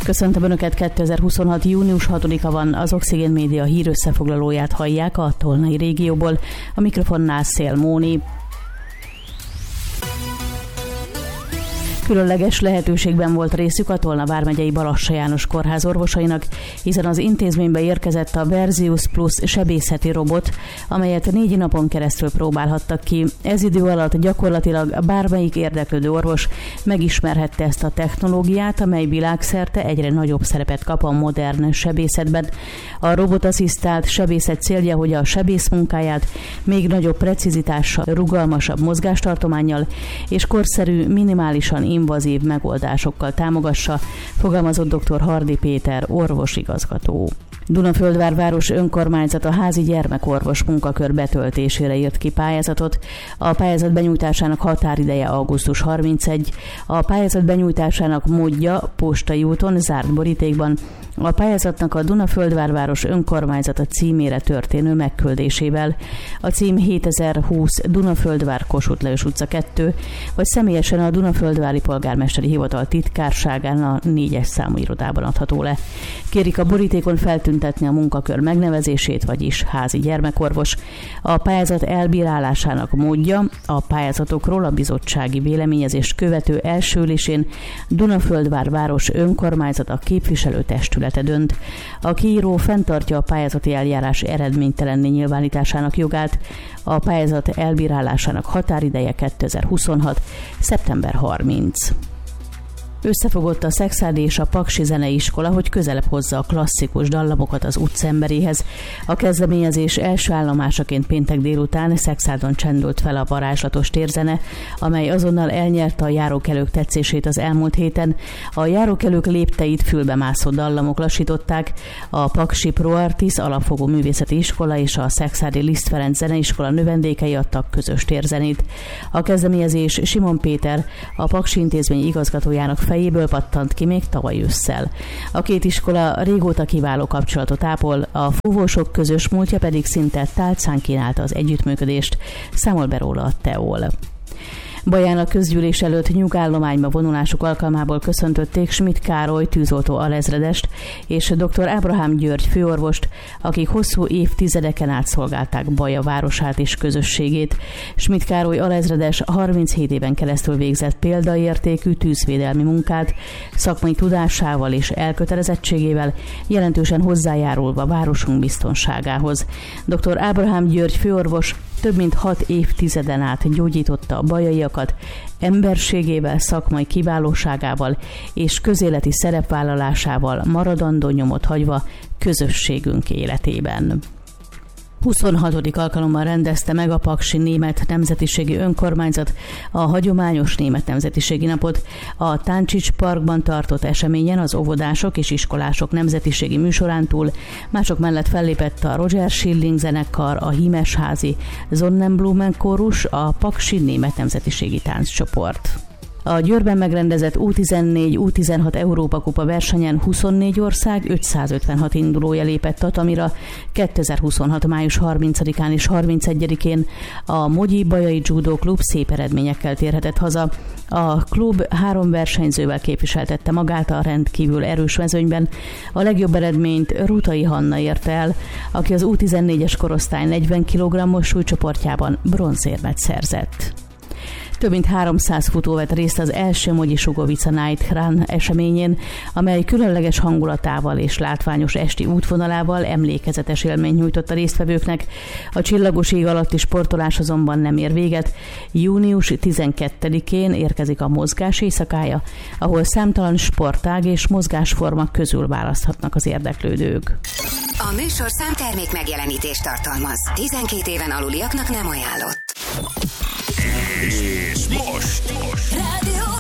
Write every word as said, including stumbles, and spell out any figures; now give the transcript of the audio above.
Köszöntöm Önöket, kétezer-huszonhat. június hatodika van, az Oxigén Média hír összefoglalóját hallják a Tolnai régióból. A mikrofonnál Szél Móni. Különleges lehetőségben volt részük a Tolna vármegyei Balassa János kórház orvosainak, hiszen az intézménybe érkezett a Verzius Plus sebészeti robot, amelyet négy napon keresztül próbálhattak ki. Ez idő alatt gyakorlatilag bármelyik érdeklődő orvos megismerhette ezt a technológiát, amely világszerte egyre nagyobb szerepet kap a modern sebészetben. A robotasszisztált sebészet célja, hogy a sebész munkáját még nagyobb precizitással, rugalmasabb mozgástartománnyal és korszerű, minimálisan invazív megoldásokkal támogassa, fogalmazott dr. Hardy Péter, orvosigazgató. Dunaföldvár város önkormányzata házi gyermekorvos munkakör betöltésére írt ki pályázatot. A pályázat benyújtásának határideje augusztus harmincegyedike. A pályázat benyújtásának módja postai úton, zárt borítékban, a pályázatnak a Dunaföldvár város önkormányzata címére történő megküldésével. A cím hétezer-húsz Dunaföldvár Kossuth Lajos utca kettő, vagy személyesen a Dunaföldvári Polgármesteri Hivatal titkárságán a négyes számú irodában adható le. Kérik a borítékon feltüntetni a munkakör megnevezését, vagyis házi gyermekorvos. A pályázat elbírálásának módja a pályázatokról a bizottsági véleményezést követő első ülésén Dunaföldvár város önkormányzata képviselőtestülete dönt. A kiíró fenntartja a pályázati eljárás eredménytelenné nyilvánításának jogát. A pályázat elbírálásának határideje kétezer-huszonhat. szeptember harmincedike. Összefogott a Szekszárdi és a Paksi Zeneiskola, hogy közelebb hozza a klasszikus dallamokat az utcaemberéhez. A kezdeményezés első állomásaként péntek délután Szekszárdon csendült fel a varázslatos térzene, amely azonnal elnyerte a járókelők tetszését az elmúlt héten. A járókelők lépteit fülbemászó dallamok lassították. A Paksi Pro Artis alapfogó művészeti iskola és a Szekszárdi Liszt Ferenc Zeneiskola növendékei adtak közös térzenét. A kezdeményezés Simon Péter, a Paksi Intézmény igazgatójának fejéből pattant ki még tavaly ősszel. A két iskola régóta kiváló kapcsolatot ápol, a fúvósok közös múltja pedig szinte tálcán kínálta az együttműködést, számol be róla a Teol. Baján a közgyűlés előtt nyugállományba vonulásuk alkalmából köszöntötték Schmidt Károly tűzoltó alezredest és dr. Ábrahám György főorvost, akik hosszú évtizedeken át szolgálták Baja városát és közösségét. Schmidt Károly alezredes harminchét éven keresztül végzett példaértékű tűzvédelmi munkát, szakmai tudásával és elkötelezettségével, jelentősen hozzájárulva városunk biztonságához. dr. Ábrahám György főorvos több mint hat évtizeden át gyógyította a bajaiakat, emberségével, szakmai kiválóságával és közéleti szerepvállalásával maradandó nyomot hagyva közösségünk életében. huszonhatodik alkalommal rendezte meg a Paksi Német Nemzetiségi Önkormányzat a hagyományos német nemzetiségi napot. A Táncsics Parkban tartott eseményen az óvodások és iskolások nemzetiségi műsorán túl mások mellett fellépett a Roger Schilling zenekar, a Hímesházi Sonnenblumen kórus, a Paksi Német Nemzetiségi Tánccsoport. A Győrben megrendezett U tizennégy U tizenhat Európa Kupa versenyen huszonnégy ország ötszázötvenhat indulója lépett tatamira. kétezer-huszonhat. május harmincadikán és harmincegyedikén a Mogyi Bajai Judo Klub szép eredményekkel térhetett haza. A klub három versenyzővel képviseltette magát a rendkívül erős mezőnyben. A legjobb eredményt Rutai Hanna érte el, aki az U tizennégyes korosztály negyven kilogrammos súlycsoportjában bronzérmet szerzett. Több mint háromszáz futó vett részt az első Mogyi Sugovica Night Run eseményén, amely különleges hangulatával és látványos esti útvonalával emlékezetes élményt nyújtott a résztvevőknek. A csillagos ég alatti sportolás azonban nem ér véget. június tizenkettedikén érkezik a mozgás éjszakája, ahol számtalan sportág és mozgásforma közül választhatnak az érdeklődők. A műsor számtermék megjelenítést tartalmaz. tizenkét éven aluliaknak nem ajánlott. És most, most. Rádió